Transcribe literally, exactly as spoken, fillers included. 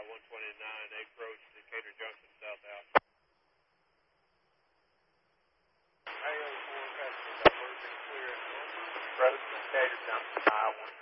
one twenty-nine, they approach Decatur Junction southbound. A oh four, customer diversion clear. Approach Decatur Junction, I one.